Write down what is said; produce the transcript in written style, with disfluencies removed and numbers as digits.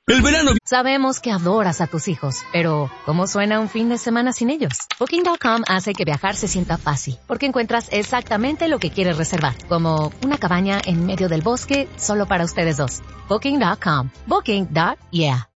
El verano... Sabemos que adoras a tus hijos, pero ¿cómo suena un fin de semana sin ellos? Booking.com hace que viajar se sienta fácil, porque encuentras exactamente lo que quieres reservar, como una cabaña en medio del bosque solo para ustedes dos. Booking.com. Booking.yeah.